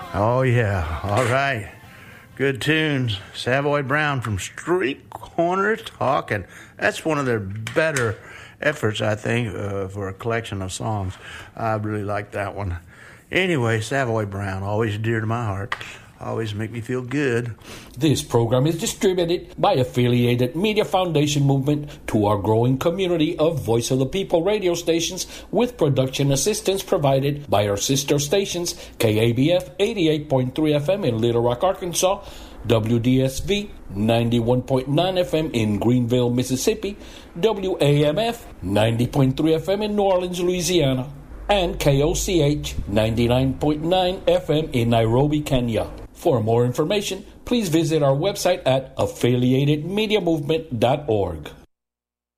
Oh, yeah. All right. Good tunes. Savoy Brown from Street Corner Talking. That's one of their better efforts, I think, for a collection of songs. I really like that one. Anyway, Savoy Brown, always dear to my heart. Always make me feel good. This program is distributed by Affiliated Media Foundation Movement to our growing community of Voice of the People radio stations, with production assistance provided by our sister stations, KABF 88.3 FM in Little Rock, Arkansas, WDSV 91.9 FM in Greenville, Mississippi, WAMF 90.3 FM in New Orleans, Louisiana, and KOCH 99.9 FM in Nairobi, Kenya. For more information, please visit our website at affiliatedmediamovement.org.